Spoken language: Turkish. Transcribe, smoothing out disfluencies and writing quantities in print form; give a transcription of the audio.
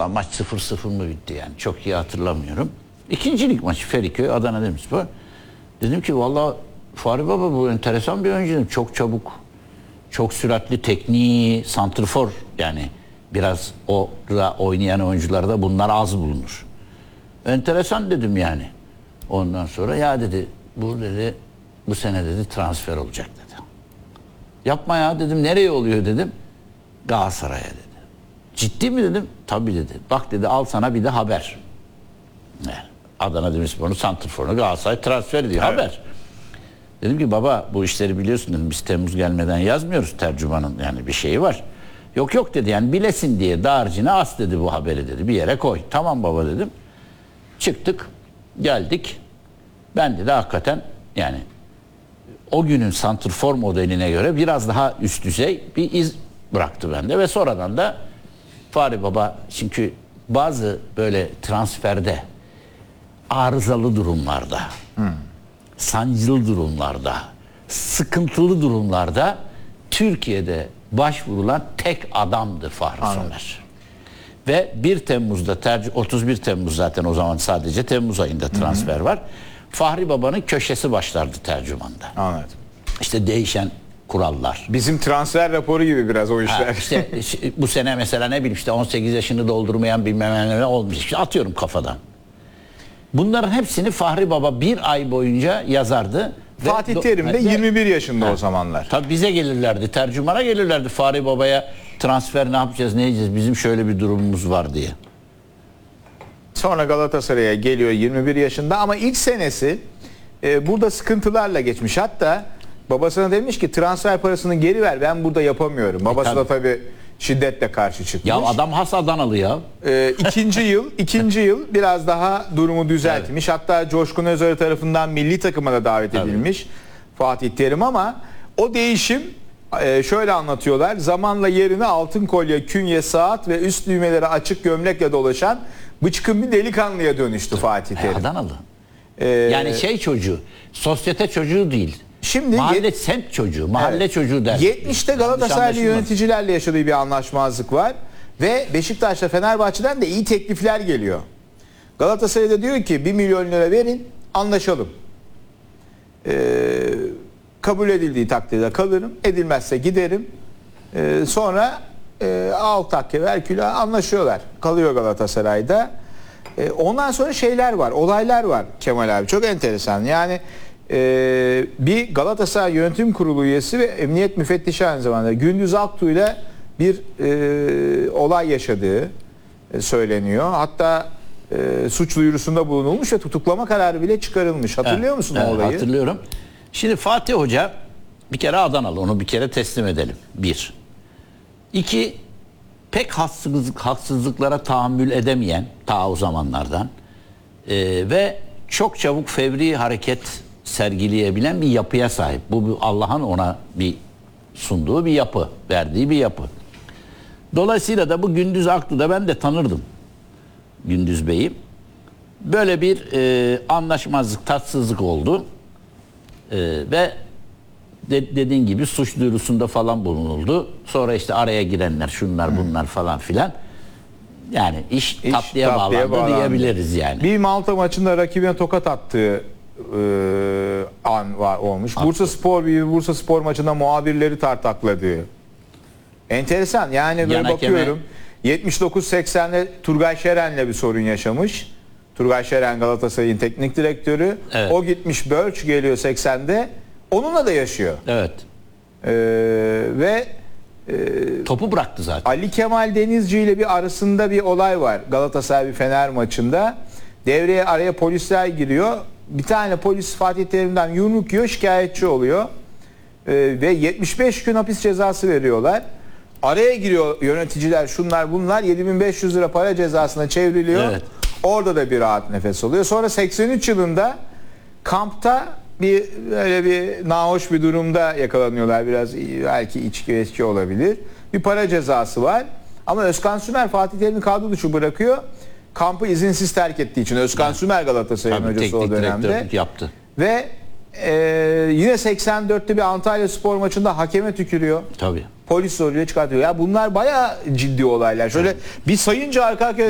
Vallahi maç 0-0 mı bitti yani. Çok iyi hatırlamıyorum. İkinci lig maçı Feriköy, Adana Demirspor. Dedim ki vallahi Fahri Baba bu enteresan bir oyuncu dedim. Çok çabuk, çok süratli, tekniği, santrfor yani biraz orada oynayan oyuncularda bunlar az bulunur. Enteresan dedim yani. Ondan sonra ya dedi bu dedi bu sene dedi transfer olacak dedi. Yapma ya dedim, nereye oluyor dedim. Galatasaray'a dedi. Ciddi mi dedim? Tabii dedi. Bak dedi al sana bir de haber. Yani Adana Demirspor'un santrforunu Galatasaray transfer ediyor. Evet. Haber. Dedim ki baba bu işleri biliyorsun dedim. Biz Temmuz gelmeden yazmıyoruz, tercümanın yani bir şeyi var. Yok yok dedi, yani bilesin diye dağarcığına as dedi bu haberi dedi. Bir yere koy. Tamam baba dedim. Çıktık. Geldik. Ben de hakikaten yani o günün santrfor modeline göre biraz daha üst düzey bir iz bıraktı bende ve sonradan da Fahri Baba, çünkü bazı böyle transferde arızalı durumlarda, sancılı durumlarda, sıkıntılı durumlarda Türkiye'de başvurulan tek adamdır Fahri Soner. Ve 1 Temmuz'da 31 Temmuz zaten o zaman sadece Temmuz ayında transfer var. Fahri Baba'nın köşesi başlardı tercümanda. Anladım. İşte değişen kurallar. Bizim transfer raporu gibi biraz o işler. İşte bu sene mesela ne bileyim işte 18 yaşını doldurmayan bilmem ne olmuş. İşte atıyorum kafadan. Bunların hepsini Fahri Baba bir ay boyunca yazardı. Fatih Terim de 21 yaşında o zamanlar. Tabii bize gelirlerdi, tercümana gelirlerdi Fahri Baba'ya, transfer ne yapacağız, ne yiyeceğiz, bizim şöyle bir durumumuz var diye. Sonra Galatasaray'a geliyor 21 yaşında ama ilk senesi burada sıkıntılarla geçmiş. Hatta babasına demiş ki transfer parasını geri ver, ben burada yapamıyorum. Babası da tabii şiddetle karşı çıkmış. Ya adam has Adanalı ya. İkinci yıl biraz daha durumu düzeltmiş. Evet. Hatta Coşkun Özarı tarafından milli takıma da davet edilmiş Fatih Terim, ama o değişim şöyle anlatıyorlar. Zamanla yerine altın kolye, künye, saat ve üst düğmeleri açık gömlekle dolaşan bıçkın bir delikanlıya dönüştü Fatih Terim. Adanalı. Yani şey çocuğu, sosyete çocuğu değil. Şimdi mahalle semt çocuğu, mahalle çocuğu der. 70'te Galatasaraylı yöneticilerle yaşadığı bir anlaşmazlık var ve Beşiktaş'la Fenerbahçe'den de iyi teklifler geliyor. Galatasaray'da diyor ki 1 milyon lira verin, anlaşalım. Kabul edildiği takdirde kalırım, edilmezse giderim. Sonra al takke ver külah, anlaşıyorlar. Kalıyor Galatasaray'da. Ondan sonra şeyler var, olaylar var Kemal abi. Çok enteresan. Yani bir Galatasaray Yönetim Kurulu üyesi ve emniyet müfettişi aynı zamanda Gündüz Aktuğ ile bir olay yaşadığı söyleniyor. Hatta suç duyurusunda bulunulmuş ve tutuklama kararı bile çıkarılmış. Hatırlıyor musun o olayı? Hatırlıyorum. Şimdi Fatih Hoca bir kere Adanalı, onu bir kere teslim edelim. 1. 2. Pek haksızlıklara tahammül edemeyen ta o zamanlardan ve çok çabuk fevri hareket sergileyebilen bir yapıya sahip. Bu Allah'ın ona bir sunduğu bir yapı, verdiği bir yapı. Dolayısıyla da bu Gündüz Aktuğ'da ben de tanırdım Gündüz Bey'i. Böyle bir anlaşmazlık, tatsızlık oldu ve dediğin gibi suç duyurusunda falan bulunuldu. Sonra işte araya girenler, şunlar bunlar falan filan. Yani iş tatlıya bağlandı diyebiliriz yani. Bir Malta maçında rakibine tokat attığı an olmuş. Bursa Spor maçında muhabirleri tartakladığı. Enteresan. Yani böyle bakıyorum. 79-80'de Turgay Şeren'le bir sorun yaşamış. Turgay Şeren Galatasaray'ın teknik direktörü. Evet. O gitmiş, Bölç geliyor 80'de. Onunla da yaşıyor. Evet. Ve topu bıraktı zaten. Ali Kemal Denizci ile bir arasında bir olay var. Galatasaray bir Fener maçında. Devreye araya polisler giriyor. Bir tane polis Fatih Terim'den yumruk yiyor, şikayetçi oluyor. Ve 75 gün hapis cezası veriyorlar. Araya giriyor yöneticiler, şunlar bunlar, 7.500 lira para cezasına çevriliyor. Evet. Orada da bir rahat nefes oluyor. Sonra 83 yılında kampta böyle bir nahoş bir durumda yakalanıyorlar. Biraz belki içki olabilir. Bir para cezası var. Ama Özkan Sümer Fatih Terim'i kadro dışı bırakıyor. Kampı izinsiz terk ettiği için. Özkan Sümer Galatasaray'ın hocası o dönemde. Yaptı. Ve yine 84'te bir Antalya Spor maçında hakeme tükürüyor. Tabii. Polis soruyor, çıkartıyor. Ya bunlar bayağı ciddi olaylar. Şöyle bir sayınca arka arkaya